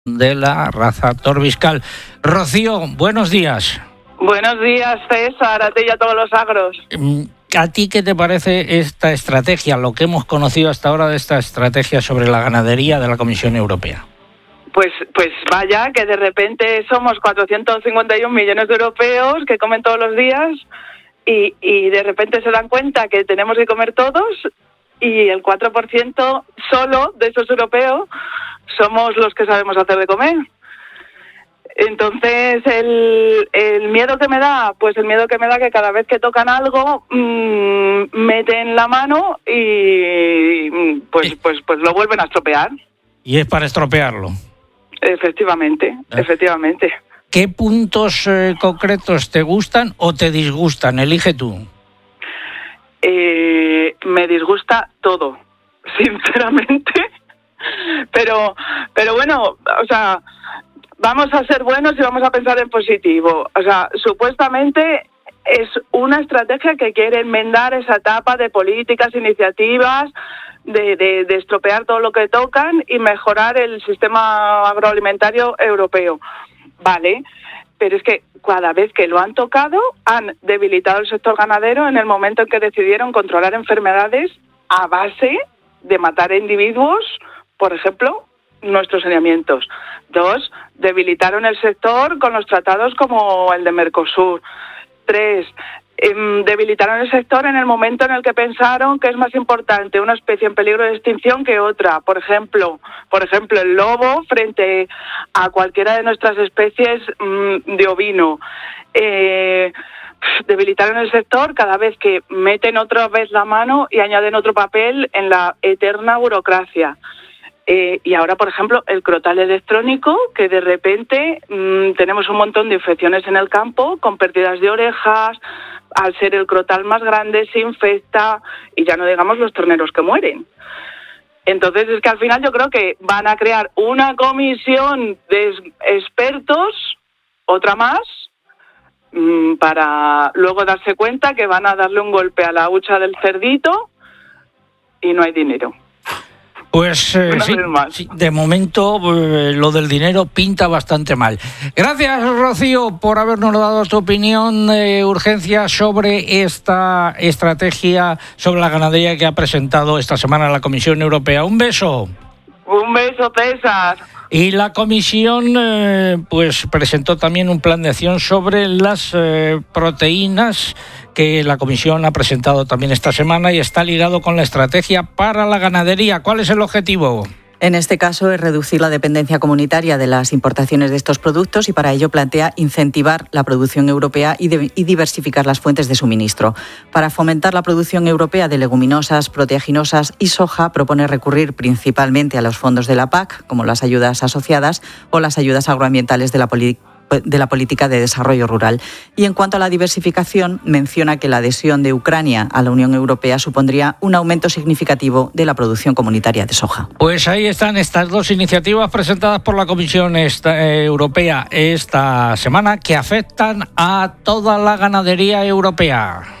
de la raza torbiscal. Rocío, buenos días. Buenos días, César, a ti y a todos los agros. ¿A ti qué te parece esta estrategia, lo que hemos conocido hasta ahora de esta estrategia sobre la ganadería de la Comisión Europea? Pues vaya, que de repente somos 451 millones de europeos que comen todos los días y de repente se dan cuenta que tenemos que comer todos y el 4% solo de esos europeos somos los que sabemos hacer de comer. Entonces, el miedo que me da, pues el miedo que me da que cada vez que tocan algo, meten la mano y pues lo vuelven a estropear. Y es para estropearlo. Efectivamente. ¿Qué puntos concretos te gustan o te disgustan? Elige tú. Me disgusta todo, sinceramente. Pero bueno, o sea, vamos a ser buenos y vamos a pensar en positivo. O sea, supuestamente es una estrategia que quiere enmendar esa etapa de políticas, iniciativas, de estropear todo lo que tocan y mejorar el sistema agroalimentario europeo. Vale, pero es que cada vez que lo han tocado, han debilitado el sector ganadero en el momento en que decidieron controlar enfermedades a base de matar individuos, por ejemplo, nuestros saneamientos. 2, debilitaron el sector con los tratados como el de Mercosur. 3, debilitaron el sector en el momento en el que pensaron que es más importante una especie en peligro de extinción que otra. Por ejemplo, el lobo frente a cualquiera de nuestras especies de ovino. Debilitaron el sector cada vez que meten otra vez la mano y añaden otro papel en la eterna burocracia. Y ahora, por ejemplo, el crotal electrónico, que de repente tenemos un montón de infecciones en el campo, con pérdidas de orejas, al ser el crotal más grande se infecta, y ya no digamos los terneros que mueren. Entonces es que al final yo creo que van a crear una comisión de expertos, otra más, para luego darse cuenta que van a darle un golpe a la hucha del cerdito y no hay dinero. Pues sí, de momento lo del dinero pinta bastante mal. Gracias, Rocío, por habernos dado tu opinión de urgencia sobre esta estrategia sobre la ganadería que ha presentado esta semana la Comisión Europea. Un beso. Un beso, César. Y la Comisión pues presentó también un plan de acción sobre las proteínas que la Comisión ha presentado también esta semana y está ligado con la estrategia para la ganadería. ¿Cuál es el objetivo? En este caso es reducir la dependencia comunitaria de las importaciones de estos productos y para ello plantea incentivar la producción europea y diversificar las fuentes de suministro. Para fomentar la producción europea de leguminosas, proteaginosas y soja, propone recurrir principalmente a los fondos de la PAC, como las ayudas asociadas o las ayudas agroambientales de la política de desarrollo rural. Y en cuanto a la diversificación, menciona que la adhesión de Ucrania a la Unión Europea supondría un aumento significativo de la producción comunitaria de soja. Pues ahí están estas dos iniciativas presentadas por la Comisión Europea esta semana que afectan a toda la ganadería europea.